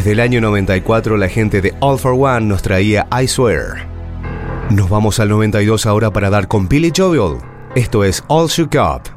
Desde el año 94 la gente de All for One nos traía I Swear. Nos vamos al 92 ahora para dar con Billy Joel. Esto es All Shook Up.